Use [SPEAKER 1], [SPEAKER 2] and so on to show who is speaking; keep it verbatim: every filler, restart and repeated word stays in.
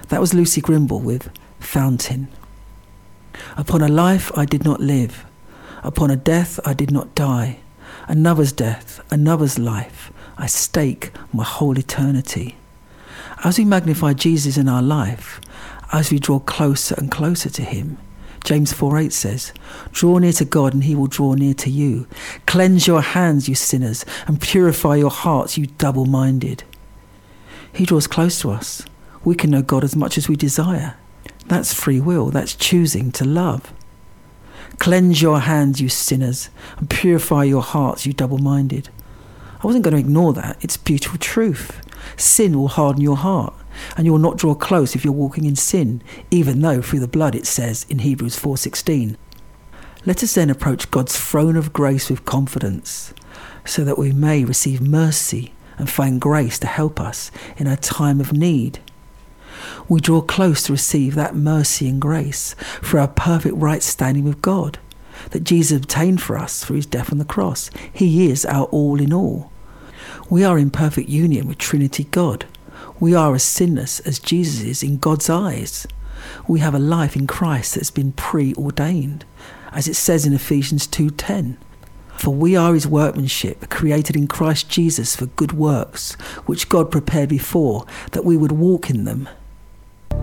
[SPEAKER 1] That was Lucy Grimble with Fountain. Upon a life I did not live, upon a death I did not die, another's death, another's life, I stake my whole eternity. As we magnify Jesus in our life, as we draw closer and closer to him, James four eight says, draw near to God and he will draw near to you. Cleanse your hands, you sinners, and purify your hearts, you double-minded. He draws close to us. We can know God as much as we desire. That's free will. That's choosing to love. Cleanse your hands, you sinners, and purify your hearts, you double-minded. I wasn't going to ignore that. It's beautiful truth. Sin will harden your heart, and you will not draw close if you're walking in sin, even though through the blood it says in Hebrews four sixteen. Let us then approach God's throne of grace with confidence, so that we may receive mercy and find grace to help us in our time of need. We draw close to receive that mercy and grace for our perfect right standing with God that Jesus obtained for us through his death on the cross. He is our all in all. We are in perfect union with Trinity God. We are as sinless as Jesus is in God's eyes. We have a life in Christ that's been preordained, as it says in Ephesians two ten. For we are his workmanship, created in Christ Jesus for good works, which God prepared before, that we would walk in them.